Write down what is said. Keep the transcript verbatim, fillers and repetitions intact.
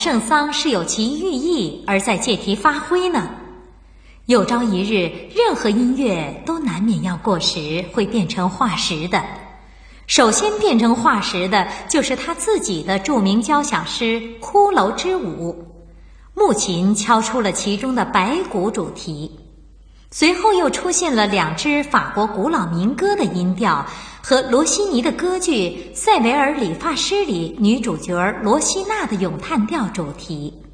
圣桑是有其寓意而在借题发挥呢？有朝一日，任何音乐都难免要过时，会变成化石的。首先变成化石的就是他自己的著名交响诗《骷髅之舞》，木琴敲出了其中的白鼓主题，随后又出现了两支法国古老民歌的音调和罗西尼的歌剧《塞维尔理发师》里女主角罗西娜的咏叹调主题。